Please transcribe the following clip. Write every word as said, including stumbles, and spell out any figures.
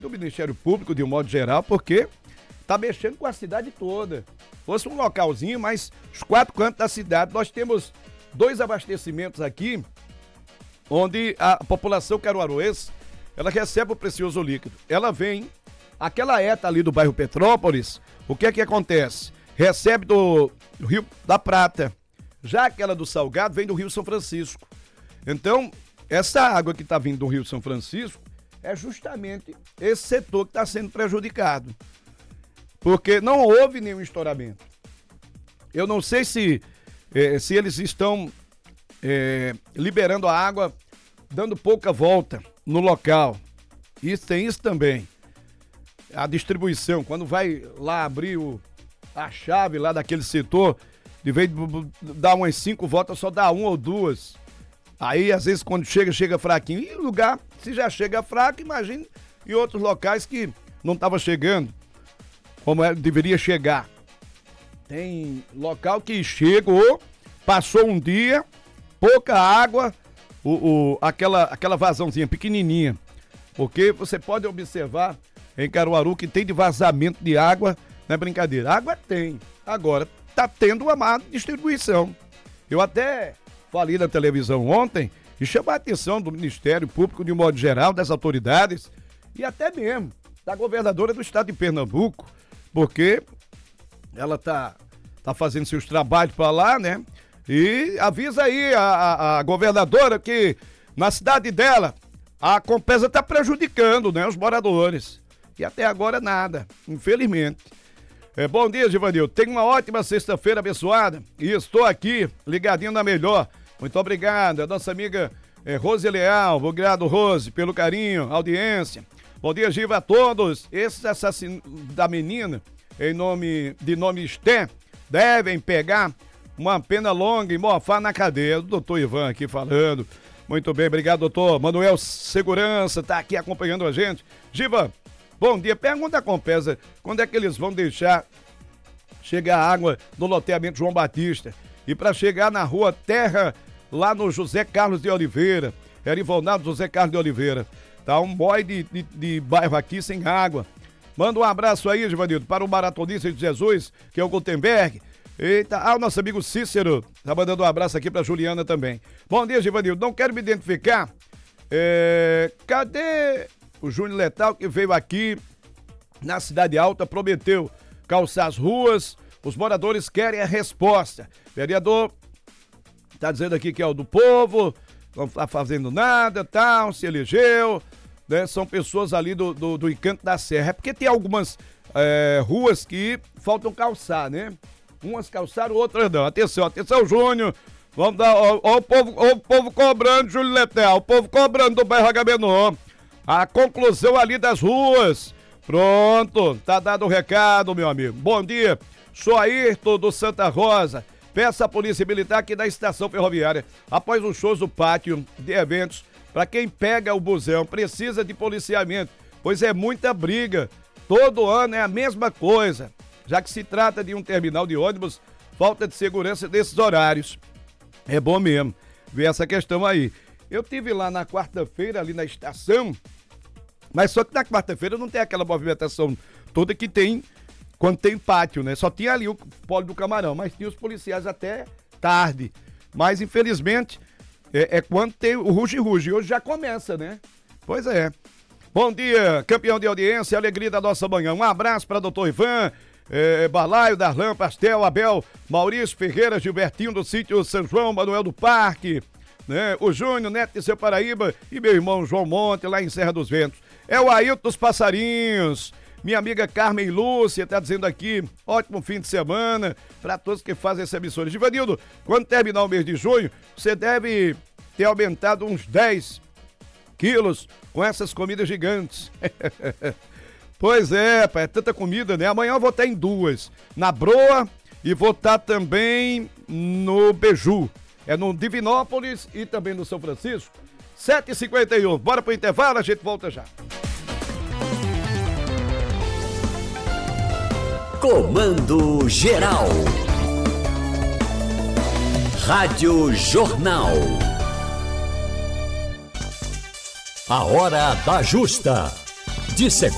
do Ministério Público, de um modo geral, porque tá mexendo com a cidade toda. Fosse um localzinho, mas os quatro cantos da cidade, nós temos dois abastecimentos aqui, onde a população caruaruense, ela recebe o precioso líquido. Ela vem, aquela ETA ali do bairro Petrópolis, o que é que acontece? Recebe do Rio da Prata. Já aquela do Salgado vem do Rio São Francisco. Então, essa água que está vindo do Rio São Francisco é justamente esse setor que está sendo prejudicado. Porque não houve nenhum estouramento. Eu não sei se, eh, se eles estão eh, liberando a água, dando pouca volta no local. Isso tem isso também. A distribuição, quando vai lá abrir o, a chave lá daquele setor, de vez de dar umas cinco voltas, só dá uma ou duas. Aí, às vezes, quando chega, chega fraquinho. E o lugar, se já chega fraco, imagine em outros locais que não estava chegando como é, deveria chegar. Tem local que chegou, passou um dia, pouca água, o, o, aquela, aquela vazãozinha pequenininha. Porque você pode observar em Caruaru que tem de vazamento de água, não é brincadeira. Água tem, agora tá tendo uma má distribuição. Eu até falei na televisão ontem e chamei a atenção do Ministério Público de um modo geral, das autoridades e até mesmo da governadora do estado de Pernambuco, porque ela tá, tá fazendo seus trabalhos para lá, né? E avisa aí a, a, a governadora que na cidade dela a Compesa tá prejudicando, né, os moradores. E até agora nada, infelizmente. É, bom dia, Givanil. Tenha uma ótima sexta-feira abençoada e estou aqui ligadinho na melhor. Muito obrigado. A nossa amiga é, Rose Leal. Obrigado, Rose, pelo carinho, audiência. Bom dia, Giva, a todos. Esses assassinos da menina, em nome de nome Esté, devem pegar uma pena longa e mofar na cadeia. O doutor Ivan aqui falando. Muito bem, obrigado, doutor. Manuel Segurança tá aqui acompanhando a gente. Giva, bom dia. Pergunta a Compesa, quando é que eles vão deixar chegar a água do loteamento João Batista? E para chegar na rua Terra, lá no José Carlos de Oliveira, Erivonaldo José Carlos de Oliveira. Tá um boy de, de, de bairro aqui sem água. Manda um abraço aí, Givanildo, para o maratonista de Jesus, que é o Gutenberg. Eita, ah, o nosso amigo Cícero tá mandando um abraço aqui pra Juliana também. Bom dia, Givanildo, não quero me identificar. É... Cadê o Júnior Letal, que veio aqui na Cidade Alta, prometeu calçar as ruas, os moradores querem a resposta. Vereador tá dizendo aqui que é o do povo, não tá fazendo nada, tal, se elegeu, né? São pessoas ali do, do, do Encanto da Serra. É porque tem algumas é, ruas que faltam calçar, né? Umas calçaram, outras não. Atenção, atenção, Júnior. Vamos dar, ó, ó, o povo, ó, o povo cobrando, Júlio Letel, o povo cobrando do bairro Agamenon. A conclusão ali das ruas. Pronto, tá dado o recado, meu amigo. Bom dia, sou Ayrton do Santa Rosa. Peça a Polícia Militar aqui da Estação Ferroviária, após os shows do pátio de eventos, para quem pega o busão, precisa de policiamento, pois é muita briga. Todo ano é a mesma coisa, já que se trata de um terminal de ônibus, falta de segurança desses horários. É bom mesmo ver essa questão aí. Eu tive lá na quarta-feira, ali na estação, mas só que na quarta-feira não tem aquela movimentação toda que tem quando tem pátio, né? Só tinha ali o Polo do Camarão, mas tinha os policiais até tarde. Mas, infelizmente, é, é quando tem o ruge-ruge. Hoje já começa, né? Pois é. Bom dia, campeão de audiência, alegria da nossa manhã. Um abraço para doutor Ivan, é, Balaio, Darlan, Pastel, Abel, Maurício Ferreira, Gilbertinho do sítio São João, Manuel do Parque, né? O Júnior, Neto de Seu Paraíba e meu irmão João Monte, lá em Serra dos Ventos. É o Ailton dos Passarinhos. Minha amiga Carmen Lúcia tá dizendo aqui, ótimo fim de semana para todos que fazem essa emissora. Givanildo, quando terminar o mês de junho, você deve ter aumentado uns dez quilos com essas comidas gigantes. Pois é, pai, é tanta comida, né? Amanhã eu vou estar em duas, na Broa e vou estar também no Beju. É no Divinópolis e também no São Francisco. sete e cinquenta e um, bora pro intervalo, a gente volta já. Comando Geral. Rádio Jornal. A hora da justa. De segunda